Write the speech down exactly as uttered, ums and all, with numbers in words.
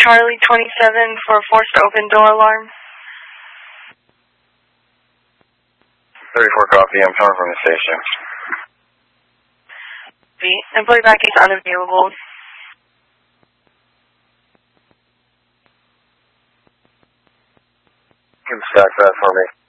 Charlie twenty-seven for forced open door alarm. thirty-four copy, I'm coming from the station. B. Employee back is unavailable. You can stack that for me.